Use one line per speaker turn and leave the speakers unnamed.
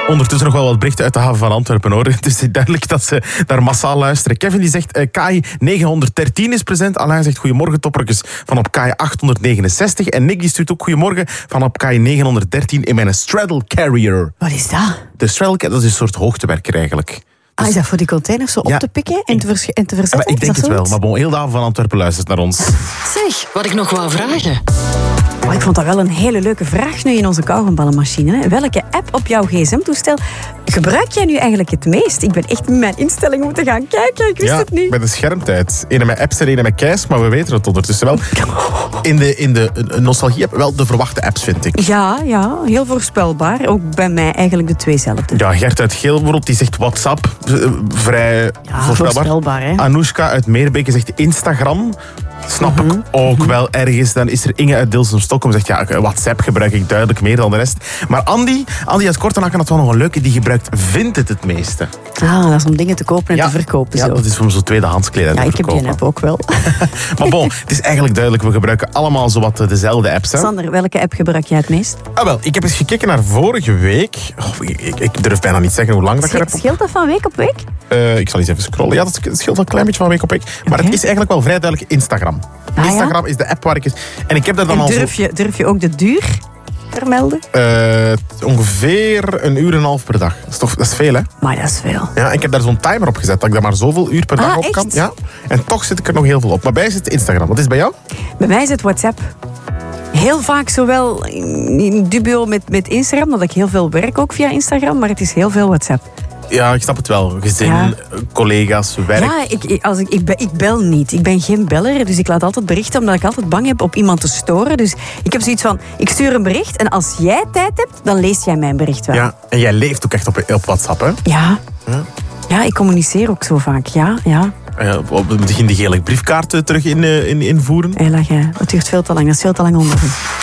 Ondertussen nog wel wat berichten uit de haven van Antwerpen, hoor. Het is duidelijk dat ze daar massaal luisteren. Kevin die zegt, KAI 913 is present. Alain zegt, goedemorgen toppertjes van op KAI 869. En Nick die stuurt ook goedemorgen van op KAI 913 in mijn straddle carrier.
Wat is dat?
De straddle carrier, dat is een soort hoogtewerker eigenlijk.
Ah, is dat voor die containers zo op te pikken en te verzetten?
Maar ik denk het wel, maar bon, heel de haven van Antwerpen luistert naar ons.
Zeg, wat ik nog wou vragen.
Oh, ik vond dat wel een hele leuke vraag nu in onze kauwgomballenmachine. Hè. Welke app op jouw gsm-toestel gebruik jij nu eigenlijk het meest? Ik ben echt met mijn instellingen moeten gaan kijken. Ik wist het niet.
Met de schermtijd. Ene met apps en ene met keis, maar we weten het ondertussen wel. In de nostalgie-app wel de verwachte apps, vind ik.
Ja, heel voorspelbaar. Ook bij mij eigenlijk de tweezelfde.
Ja, Gert uit Geel bijvoorbeeld, die zegt WhatsApp. Vrij voorspelbaar.
Hè?
Anoushka uit Meerbeke zegt Instagram. Snap ik ook wel ergens. Dan is er Inge uit Dilsen-Stockholm zegt, ja, WhatsApp gebruik ik duidelijk meer dan de rest. Maar Andy uit Kortenaken had wel nog een leuke, die gebruikt Vinted het meeste.
Ah, dat is om dingen te kopen en te verkopen.
Ja,
zo.
Dat is voor zo tweedehands kleding.
Ja, ik heb die app ook wel.
Maar bon, het is eigenlijk duidelijk, we gebruiken allemaal zowat dezelfde apps. Hè?
Sander, welke app gebruik jij het meest?
Ah, wel, ik heb eens gekeken naar vorige week. Ik durf bijna niet zeggen hoe lang dat ik heb.
Scheelt dat van week op week?
Ik zal eens even scrollen. Ja, dat scheelt wel een klein beetje van week op week. Maar het is eigenlijk wel vrij duidelijk Instagram. Instagram is de app waar ik... En ik heb daar dan al
durf je ook de duur vermelden?
Ongeveer 1,5 uur per dag. Dat is veel, hè?
Maar dat is veel.
Ja, ik heb daar zo'n timer op gezet, dat ik daar maar zoveel uur per dag op kan.
Echt?
Ja. En toch zit ik er nog heel veel op. Maar bij zit Instagram. Wat is bij jou?
Bij mij is het WhatsApp. Heel vaak zowel in dubio met Instagram, dat ik heel veel werk ook via Instagram, maar het is heel veel WhatsApp.
Ja, ik snap het wel. Gezin, collega's, werk.
Ja, ik bel niet. Ik ben geen beller, dus ik laat altijd berichten, omdat ik altijd bang heb op iemand te storen. Dus ik heb zoiets van, ik stuur een bericht en als jij tijd hebt, dan lees jij mijn bericht wel.
Ja, en jij leeft ook echt op WhatsApp, hè?
Ja. Ja, ik communiceer ook zo vaak, ja.
We beginnen die gele briefkaart terug invoeren.
Hela, dat duurt veel te lang, dat is veel te lang onderweg.